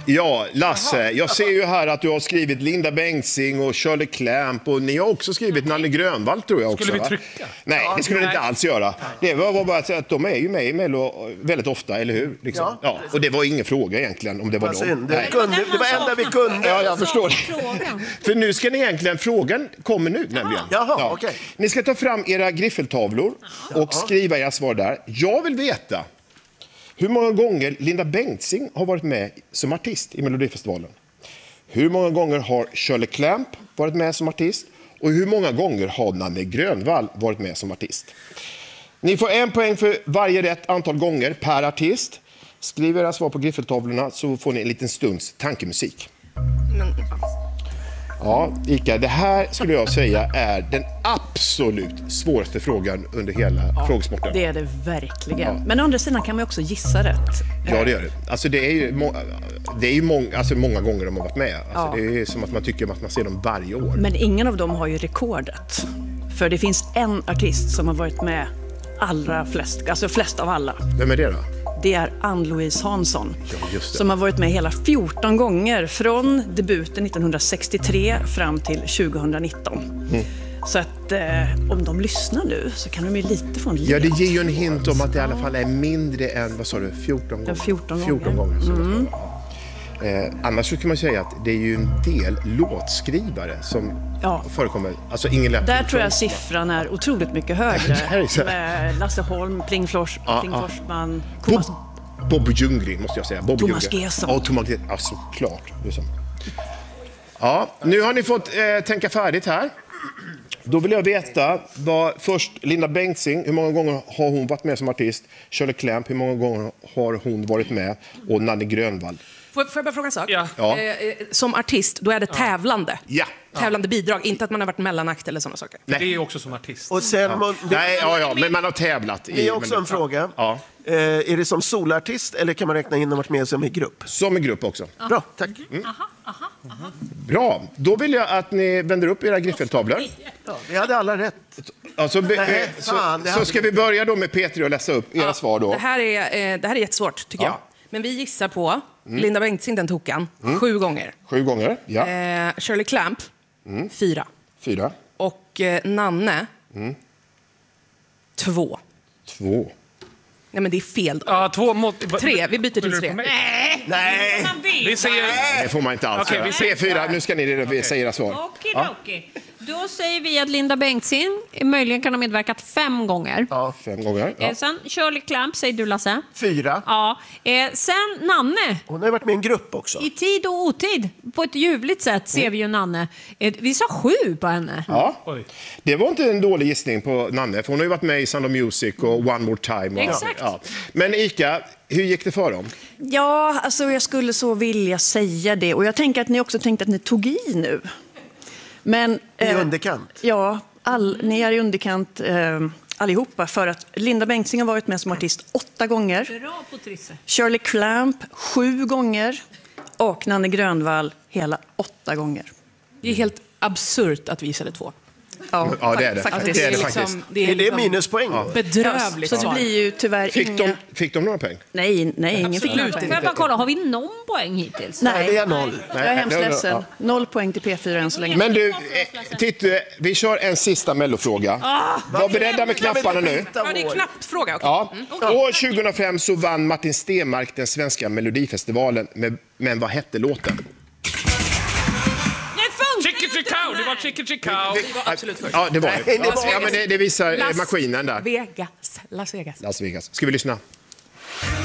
Ja, Lasse, jag ser ju här att du har skrivit Linda Bengtzing och Shirley Clamp och ni har också skrivit Nanne Grönvall, tror jag också. Skulle vi trycka? Nej, det skulle ni inte alls göra. Det var bara att säga att de är ju med i Mello väldigt ofta, eller hur? Liksom. Ja, och det var ingen fråga egentligen om det var dem. Det var enda vi kunde. Ja, jag förstår. För nu ska ni egentligen, frågan kommer nu nämligen. Jaha, okej. Ni ska ta fram era griffeltavlor och skriva era svar där. Jag vill veta hur många gånger Linda Bengtzing har varit med som artist i Melodifestivalen. Hur många gånger har Shirley Clamp varit med som artist? Och hur många gånger har Nanne Grönvall varit med som artist? Ni får 1 poäng för varje rätt antal gånger per artist. Skriv era svar på griffeltavlorna så får ni en liten stunds tankemusik. Ja, Ika, det här skulle jag säga är den absolut svåraste frågan under hela frågesporten. Det är det verkligen. Ja. Men å andra sidan kan man också gissa rätt. Ja, det gör det. Alltså det är ju många gånger de har varit med. Alltså det är som att man tycker att man ser dem varje år. Men ingen av dem har ju rekordet. För det finns en artist som har varit med allra flest, alltså flest av alla. Vem är det då? Det är Ann-Louise Hansson, som har varit med hela 14 gånger från debuten 1963 fram till 2019. Så att om de lyssnar nu så kan de ju lite få en ledtråd. Ja, det ger ju en hint om att det i alla fall är mindre än, vad sa du, 14 gånger? 14 gånger. Annars så kan man säga att det är ju en del låtskrivare som förekommer. Alltså där tror jag siffran är otroligt mycket högre. Med Lasse Holm, Pling Forsman, Bob Ljunggren måste jag säga. Thomas Gesson. Ja, Thomas Gesson. Ja, såklart. Ja, nu har ni fått tänka färdigt här. Då vill jag veta först Linda Bengtzing, hur många gånger har hon varit med som artist? Shirley Clamp, hur många gånger har hon varit med? Och Nanne Grönvall. Får jag bara fråga en sak? Ja. Som artist, då är det tävlande. Ja. Tävlande bidrag, inte att man har varit mellanakt eller sådana saker. Nej. Det är också som artist. Och sen, men man har tävlat. Det är också en fråga. Ja. Är det som solartist eller kan man räkna in att varit med som i grupp? Som i grupp också. Bra, tack. Bra, då vill jag att ni vänder upp era griffeltavlor. Ja, vi hade alla rätt. Alltså, så ska vi börja då med Petri och läsa upp era svar då. Det här är jättesvårt, tycker jag. Men vi gissar på Linda Bengtzing, den tokan, 7 gånger. 7 gånger, ja. Shirley Clamp, 4. 4. Och Nanne, 2. 2. Nej, men det är fel. Ja, 2 3, vi byter till 3. Nej. Vi säger... Det får man inte alls. Okej, vi säger 4, nu ska ni säga era svar. Okej. Då säger vi att Linda Bengtzing möjligen kan ha medverkat 5 gånger. Ja. 5 gånger. Ja. Sen Shirley Clamp, säger du Lasse. 4. Ja. Sen Nanne. Hon har varit med i en grupp också. I tid och otid. På ett ljuvligt sätt ser vi ju Nanne. Vi sa 7 på henne. Ja. Det var inte en dålig gissning på Nanne. För hon har ju varit med i Sound of Music och One More Time. Exakt. Ja. Men Ika, hur gick det för dem? Ja, alltså jag skulle så vilja säga det. Och jag tänker att ni också tänkte att ni tog i nu. Men, I underkant? Ja, ni är i underkant allihopa. För att Linda Bengtzing har varit med som artist 8 gånger. Bra på Trisse. Shirley Clamp 7 gånger. Och Nanne Grönvall hela 8 gånger. Det är helt absurt att vi gissade 2. Ja, det är det. Faktiskt. Det är det faktiskt. Är det minuspoäng? Ja. Bedrövligt. Så det blir ju tyvärr Fick de några poäng? Nej, ingen fick några poäng. Får jag bara kolla, har vi någon poäng hittills? Nej, det är 0. Jag är hemskt ledsen. 0 poäng till P4 än så länge. Men du, Titte, vi kör en sista mellofråga. Var beredda med knapparna nu. Ja, det är knappt fråga. Ja. År 2005 så vann Martin Stenmarck den svenska Melodifestivalen. Men vad hette låten? Chicky-chickau, det var chicky-chickau. Det var absolut först. Ja, det var det. Ja, men det visar maskinen där. Las Vegas. Las Vegas. Ska vi lyssna?